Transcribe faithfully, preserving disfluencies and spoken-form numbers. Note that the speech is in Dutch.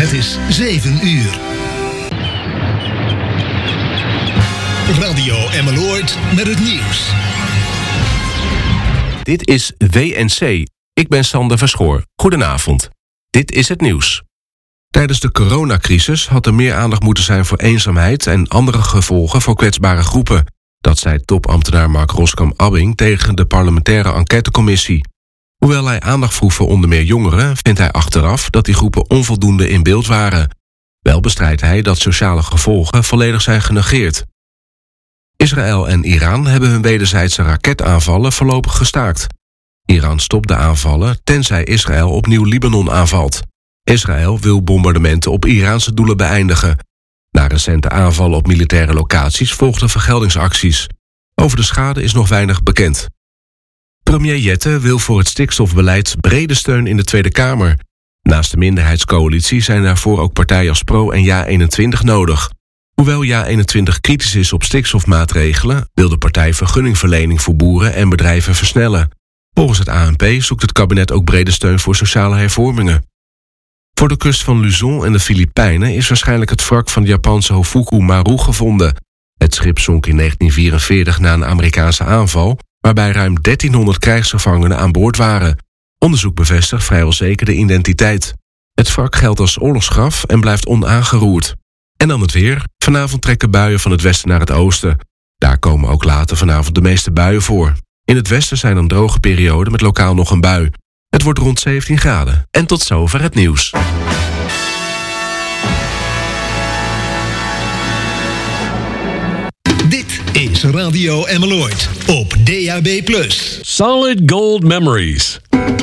Het is zeven uur. Radio Emmeloord met het nieuws. Dit is W N C. Ik ben Sander Verschoor. Goedenavond. Dit is het nieuws. Tijdens de coronacrisis had er meer aandacht moeten zijn voor eenzaamheid en andere gevolgen voor kwetsbare groepen. Dat zei topambtenaar Mark Roskam-Abbing tegen de parlementaire enquêtecommissie. Hoewel hij aandacht vroeg voor onder meer jongeren, vindt hij achteraf dat die groepen onvoldoende in beeld waren. Wel bestrijdt hij dat sociale gevolgen volledig zijn genegeerd. Israël en Iran hebben hun wederzijdse raketaanvallen voorlopig gestaakt. Iran stopt de aanvallen tenzij Israël opnieuw Libanon aanvalt. Israël wil bombardementen op Iraanse doelen beëindigen. Na recente aanvallen op militaire locaties volgden vergeldingsacties. Over de schade is nog weinig bekend. Premier Jette wil voor het stikstofbeleid brede steun in de Tweede Kamer. Naast de minderheidscoalitie zijn daarvoor ook partijen als Pro en Ja eenentwintig nodig. Hoewel Ja eenentwintig kritisch is op stikstofmaatregelen, wil de partij vergunningverlening voor boeren en bedrijven versnellen. Volgens het A N P zoekt het kabinet ook brede steun voor sociale hervormingen. Voor de kust van Luzon en de Filipijnen is waarschijnlijk het wrak van de Japanse Hofuku Maru gevonden. Het schip zonk in negentien vierenveertig na een Amerikaanse aanval, waarbij ruim dertienhonderd krijgsgevangenen aan boord waren. Onderzoek bevestigt vrijwel zeker de identiteit. Het wrak geldt als oorlogsgraf en blijft onaangeroerd. En dan het weer. Vanavond trekken buien van het westen naar het oosten. Daar komen ook later vanavond de meeste buien voor. In het westen zijn dan droge perioden met lokaal nog een bui. Het wordt rond zeventien graden. En tot zover het nieuws. Dit is Radio Emmeloord op D A B plus. Solid Gold Memories.